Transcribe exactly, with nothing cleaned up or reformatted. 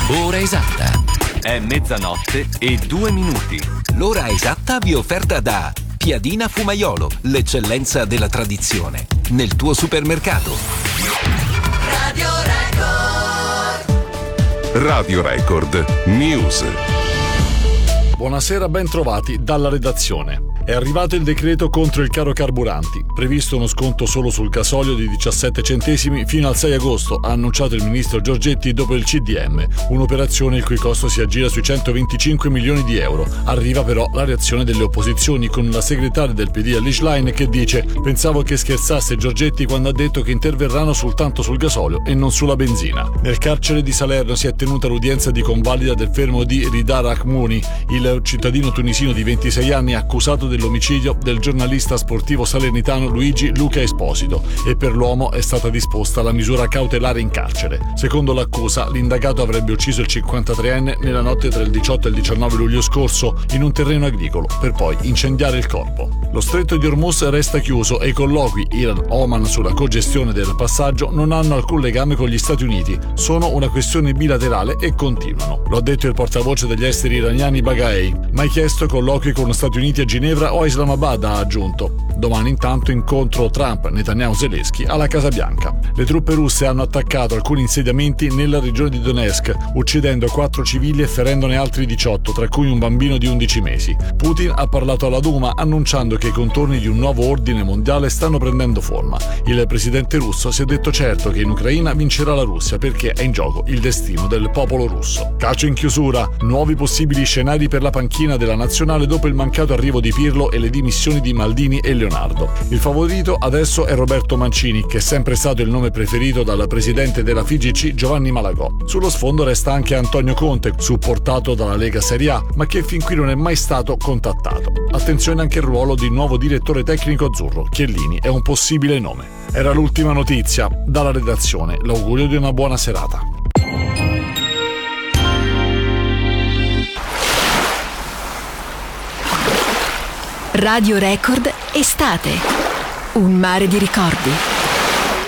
Ora esatta. È mezzanotte e due minuti. L'ora esatta vi è offerta da Piadina Fumaiolo, l'eccellenza della tradizione, nel tuo supermercato. Radio Record. Radio Record News. Buonasera, ben trovati dalla redazione. È arrivato il decreto contro il caro carburanti. Previsto uno sconto solo sul gasolio di diciassette centesimi fino al sei agosto, ha annunciato il ministro Giorgetti dopo il C D M. Un'operazione il cui costo si aggira sui centoventicinque milioni di euro. Arriva però la reazione delle opposizioni, con la segretaria del P D Alice Line che dice: pensavo che scherzasse Giorgetti quando ha detto che interverranno soltanto sul gasolio e non sulla benzina. Nel carcere di Salerno si è tenuta l'udienza di convalida del fermo di Ridar Akhmouni, il cittadino tunisino di ventisei anni accusato dell'omicidio del giornalista sportivo salernitano Luigi Luca Esposito, e per l'uomo è stata disposta la misura cautelare in carcere. Secondo l'accusa, l'indagato avrebbe ucciso il cinquantatreenne nella notte tra il diciotto e il diciannove luglio scorso in un terreno agricolo, per poi incendiare il corpo. Lo stretto di Hormuz resta chiuso e i colloqui Iran-Oman sulla cogestione del passaggio non hanno alcun legame con gli Stati Uniti, sono una questione bilaterale e continuano. Lo ha detto il portavoce degli esteri iraniani Baghei. Mai chiesto colloqui con Stati Uniti a Ginevra o a Islamabad, ha aggiunto. Domani intanto incontro Trump, Netanyahu, Zelensky alla Casa Bianca. Le truppe russe hanno attaccato alcuni insediamenti nella regione di Donetsk, uccidendo quattro civili e ferendone altri diciotto, tra cui un bambino di undici mesi. Putin ha parlato alla Duma annunciando che i contorni di un nuovo ordine mondiale stanno prendendo forma. Il presidente russo si è detto certo che in Ucraina vincerà la Russia perché è in gioco il destino del popolo russo. Calcio in chiusura, nuovi possibili scenari per la panchina della nazionale dopo il mancato arrivo di Pirlo e le dimissioni di Maldini e Leonardo. Il favorito adesso è Roberto Mancini, che è sempre stato il nome preferito dal presidente della F I G C Giovanni Malagò. Sullo sfondo resta anche Antonio Conte, supportato dalla Lega Serie A, ma che fin qui non è mai stato contattato. Attenzione anche al ruolo di nuovo direttore tecnico azzurro, Chiellini è un possibile nome. Era l'ultima notizia. Dalla redazione l'augurio di una buona serata. Radio Record Estate. Un mare di ricordi.